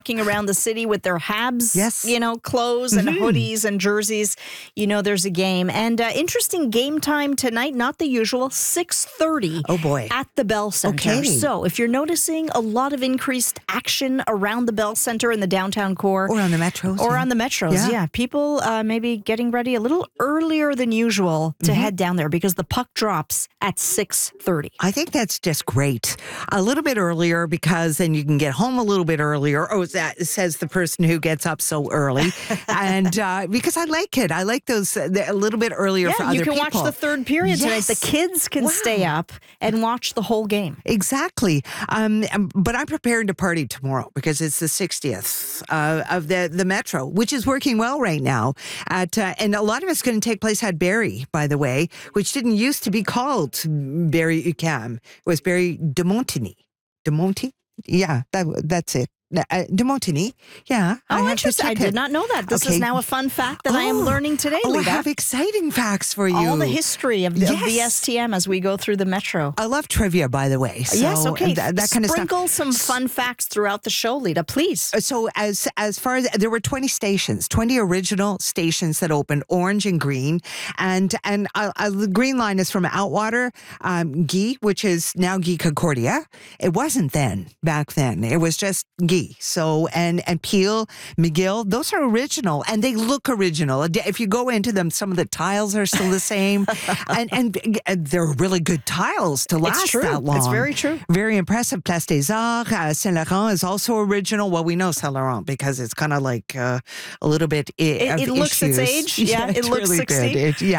around the city with their Habs, Yes. clothes and hoodies and jerseys, there's a game. And interesting game time tonight, not the usual, 6:30. Oh, boy. At the Bell Center. Okay. So if you're noticing a lot of increased action around the Bell Center in the downtown core. Or on the metros. Or on the metros, yeah. People maybe getting ready a little earlier than usual to head down there because the puck drops at 6:30. I think that's just great. A little bit earlier because then you can get home a little bit earlier. Oh, that says the person who gets up so early. And because I like it. I like those a little bit earlier for other people. You can watch the third period tonight. Yes. The kids can stay up and watch the whole game. Exactly. But I'm preparing to party tomorrow because it's the 60th of the Metro, which is working well right now. And a lot of it's going to take place at Barrie, by the way, which didn't used to be called Barrie UQAM. It was Barrie de Montigny. De Monty? Yeah, that's it. De Montigny, yeah. Oh, interesting. I did not know that. This is now a fun fact that I am learning today, Lita. I have exciting facts for you. All the history of the STM as we go through the Metro. I love trivia, by the way. So yes, okay. That kind of stuff. Sprinkle some fun facts throughout the show, Lita, please. So as far as, there were 20 stations, 20 original stations that opened, orange and green. And the green line is from Outwater, Guy, which is now Guy Concordia. It wasn't back then. It was just Guy. So, and Peel, McGill, those are original and they look original. If you go into them, some of the tiles are still the same and they're really good tiles to last that long. It's very true. Very impressive. Place des Arts, Saint Laurent is also original. Well, we know Saint Laurent because it's kind of like a little bit it looks issues. its age. Yeah, it looks really 60.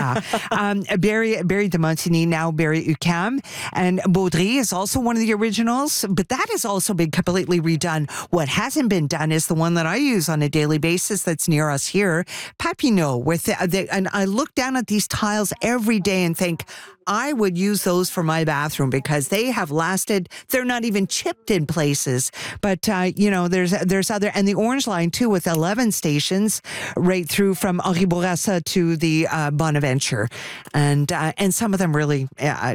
Barrie de Montigny, now Barrie UQAM. And Baudry is also one of the originals, but that has also been completely redone. What hasn't been done is the one that I use on a daily basis that's near us here, Papineau. And I look down at these tiles every day and think, I would use those for my bathroom because they have lasted. They're not even chipped in places. But, there's other, and the Orange Line too with 11 stations right through from Henri Bourassa to the Bonaventure. And some of them really, are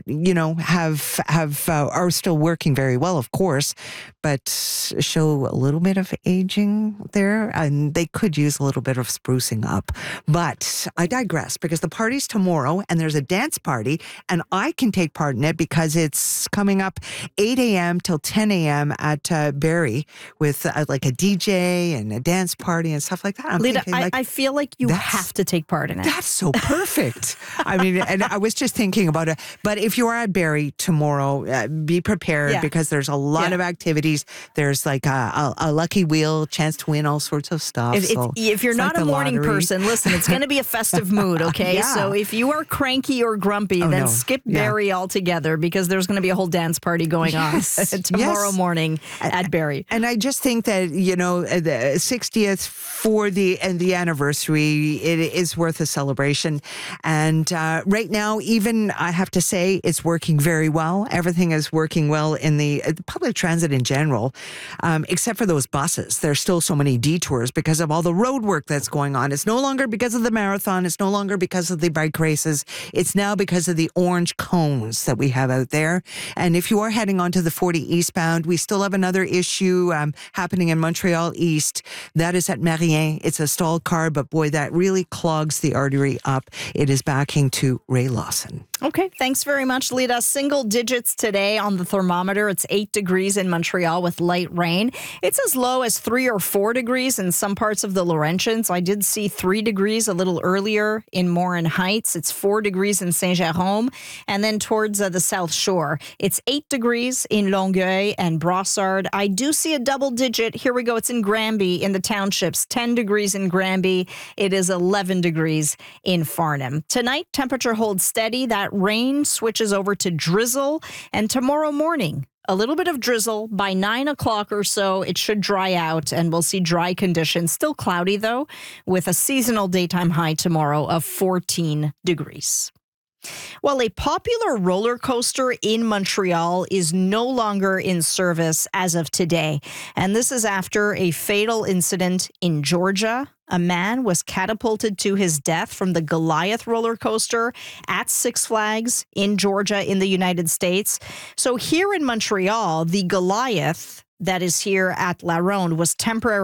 still working very well, of course, but show a little bit of aging there and they could use a little bit of sprucing up. But I digress because the party's tomorrow and there's a dance party. And I can take part in it because it's coming up 8 a.m. till 10 a.m. at Barrie with like a DJ and a dance party and stuff like that. Lita, I feel like you have to take part in it. That's so perfect. I mean, and I was just thinking about it. But if you are at Barrie tomorrow, be prepared because there's a lot of activities. There's like a lucky wheel, chance to win all sorts of stuff. If you're not a morning person, listen, it's going to be a festive mood, okay? So if you are cranky or grumpy, then skip Barrie altogether because there's going to be a whole dance party going on tomorrow morning at Barrie. And I just think that, the 60th for the anniversary, it is worth a celebration. And right now, even I have to say, it's working very well. Everything is working well in the public transit in general, except for those buses. There's still so many detours because of all the road work that's going on. It's no longer because of the marathon. It's no longer because of the bike races. It's now because of the orange cones that we have out there. And if you are heading onto the 40 eastbound, we still have another issue happening in Montreal East. That is at Marien. It's a stalled car, but boy, that really clogs the artery up. It is backing to Ray Lawson. Okay, thanks very much, Lita. Single digits today on the thermometer. It's 8 degrees in Montreal with light rain. It's as low as 3 or 4 degrees in some parts of the Laurentians. I did see 3 degrees a little earlier in Morin Heights. It's 4 degrees in Saint-Jérôme. And then towards the South Shore, it's 8 degrees in Longueuil and Brossard. I do see a double digit. Here we go. It's in Granby in the townships. 10 degrees in Granby. It is 11 degrees in Farnham. Tonight, temperature holds steady. That rain switches over to drizzle. And tomorrow morning, a little bit of drizzle. By 9 o'clock or so, it should dry out and we'll see dry conditions. Still cloudy, though, with a seasonal daytime high tomorrow of 14 degrees. Well, a popular roller coaster in Montreal is no longer in service as of today. And this is after a fatal incident in Georgia. A man was catapulted to his death from the Goliath roller coaster at Six Flags in Georgia in the United States. So here in Montreal, the Goliath that is here at La Ronde was temporarily